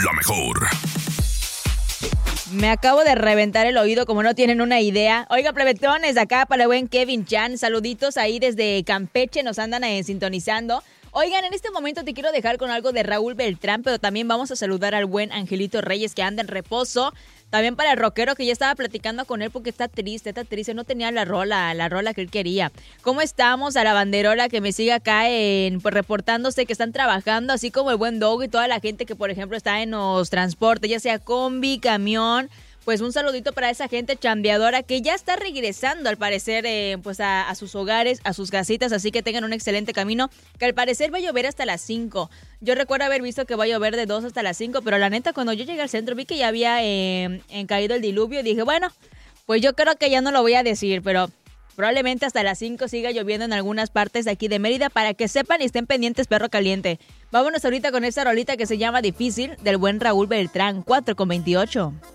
la mejor. Me acabo de reventar el oído como no tienen una idea. Oiga, plebetones, acá para el buen Kevin Chan. Saluditos ahí desde Campeche, nos andan sintonizando. Oigan, en este momento te quiero dejar con algo de Raúl Beltrán, pero también vamos a saludar al buen Angelito Reyes que anda en reposo. También para el rockero que ya estaba platicando con él porque está triste, no tenía la rola que él quería. ¿Cómo estamos? A la banderola que me sigue acá pues, reportándose que están trabajando, así como el buen Dogo y toda la gente que por ejemplo está en los transportes, ya sea combi, camión. Pues un saludito para esa gente chambeadora que ya está regresando al parecer pues a sus hogares, a sus casitas, así que tengan un excelente camino, que al parecer va a llover hasta las 5. Yo recuerdo haber visto que va a llover de 2 hasta las 5, pero la neta cuando yo llegué al centro vi que ya había caído el diluvio y dije, bueno, pues yo creo que ya no lo voy a decir, pero probablemente hasta las 5 siga lloviendo en algunas partes de aquí de Mérida para que sepan y estén pendientes, perro caliente. Vámonos ahorita con esta rolita que se llama Difícil del buen Raúl Beltrán, 4:28.